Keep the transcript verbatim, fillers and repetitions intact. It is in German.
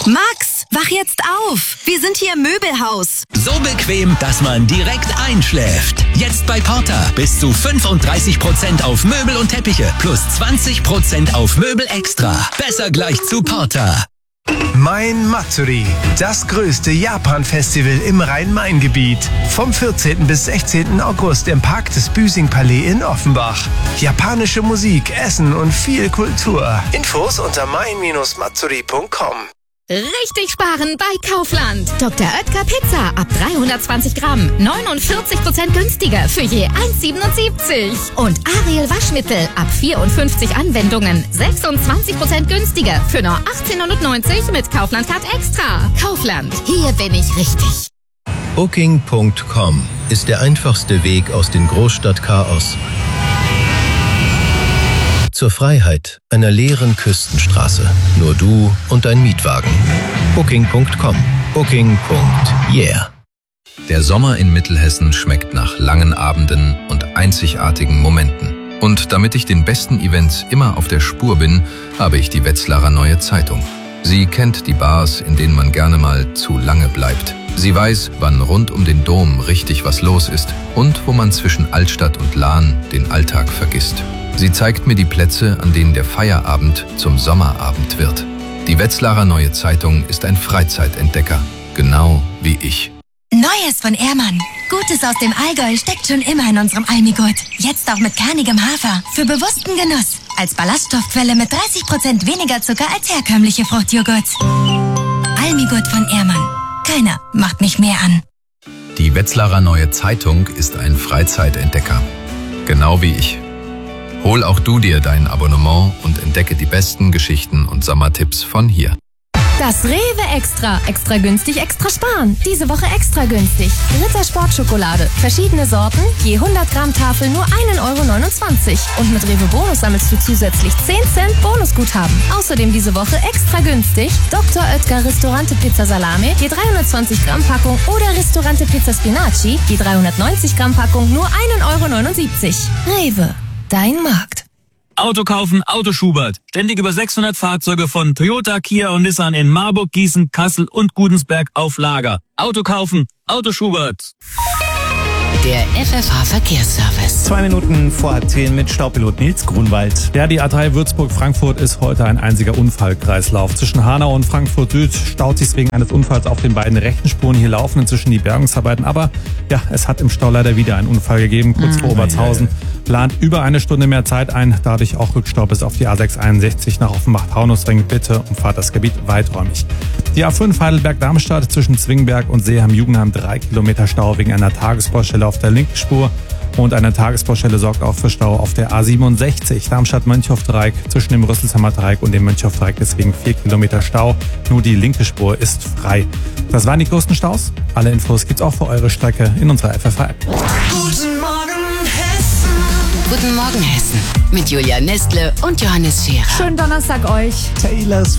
Max, wach jetzt auf. Wir sind hier im Möbelhaus. So bequem, dass man direkt einschläft. Jetzt bei Porter bis zu fünfunddreißig Prozent auf Möbel und Teppiche plus zwanzig Prozent auf Möbel extra. Besser gleich zu Porter. Main Matsuri, das größte Japan-Festival im Rhein-Main-Gebiet. Vom vierzehnten bis sechzehnten August im Park des Büsing-Palais in Offenbach. Japanische Musik, Essen und viel Kultur. Infos unter main Matsuri punkt com. Richtig sparen bei Kaufland. Doktor Oetker Pizza ab dreihundertzwanzig Gramm. neunundvierzig Prozent günstiger für je eins siebenundsiebzig. Und Ariel Waschmittel ab vierundfünfzig Anwendungen. sechsundzwanzig Prozent günstiger für nur achtzehnhundertneunzig mit Kaufland Card Extra. Kaufland, hier bin ich richtig. Booking punkt com ist der einfachste Weg aus dem Großstadtchaos zur Freiheit einer leeren Küstenstraße. Nur du und dein Mietwagen. Booking punkt com. Booking. Yeah. Der Sommer in Mittelhessen schmeckt nach langen Abenden und einzigartigen Momenten. Und damit ich den besten Events immer auf der Spur bin, habe ich die Wetzlarer Neue Zeitung. Sie kennt die Bars, in denen man gerne mal zu lange bleibt. Sie weiß, wann rund um den Dom richtig was los ist und wo man zwischen Altstadt und Lahn den Alltag vergisst. Sie zeigt mir die Plätze, an denen der Feierabend zum Sommerabend wird. Die Wetzlarer Neue Zeitung ist ein Freizeitentdecker, genau wie ich. Neues von Ehrmann. Gutes aus dem Allgäu steckt schon immer in unserem Almigurt. Jetzt auch mit kernigem Hafer. Für bewussten Genuss. Als Ballaststoffquelle mit dreißig Prozent weniger Zucker als herkömmliche Fruchtjoghurts. Almigurt von Ehrmann. Keiner macht mich mehr an. Die Wetzlarer Neue Zeitung ist ein Freizeitentdecker, genau wie ich. Hol auch du dir dein Abonnement und entdecke die besten Geschichten und Sommertipps von hier. Das Rewe Extra. Extra günstig, extra sparen. Diese Woche extra günstig. Ritter Sportschokolade. Verschiedene Sorten, je hundert Gramm Tafel nur ein Euro neunundzwanzig. Und mit Rewe Bonus sammelst du zusätzlich zehn Cent Bonusguthaben. Außerdem diese Woche extra günstig Doktor Oetker Ristorante Pizza Salame, je dreihundertzwanzig Gramm Packung oder Ristorante Pizza Spinaci, je dreihundertneunzig Gramm Packung nur ein Euro neunundsiebzig. Rewe. Dein Markt. Auto kaufen, Auto Schubert. Ständig über sechshundert Fahrzeuge von Toyota, Kia und Nissan in Marburg, Gießen, Kassel und Gudensberg auf Lager. Auto kaufen, Auto Schubert. Der F F H-Verkehrsservice. Zwei Minuten vor halb zehn mit Staupilot Nils Grunwald. Ja, die A drei Würzburg-Frankfurt ist heute ein einziger Unfallkreislauf. Zwischen Hanau und Frankfurt Süd staut sich wegen eines Unfalls auf den beiden rechten Spuren. Hier laufen inzwischen die Bergungsarbeiten. Aber ja, es hat im Stau leider wieder einen Unfall gegeben. Kurz vor Obertshausen plant über eine Stunde mehr Zeit ein. Dadurch auch Rückstau bis auf die A sechs einundsechzig nach Offenbach-Taunusring. Bitte umfahrt das Gebiet weiträumig. Die A fünf Heidelberg-Darmstadt zwischen Zwingberg und Seeheim-Jugendheim drei Kilometer Stau wegen einer Tagesbaustelle auf der linken Spur. Und eine Tagesbaustelle sorgt auch für Stau auf der A siebenundsechzig. Darmstadt-Mönchhof-Dreieck zwischen dem Rüsselsheimer Dreieck und dem Mönchhof-Dreieck, deswegen vier Kilometer Stau. Nur die linke Spur ist frei. Das waren die größten Staus. Alle Infos gibt's auch für eure Strecke in unserer F F H-App. Guten Morgen Hessen. Guten Morgen Hessen. Mit Julia Nestle und Johannes Scherer. Schönen Donnerstag euch. Taylors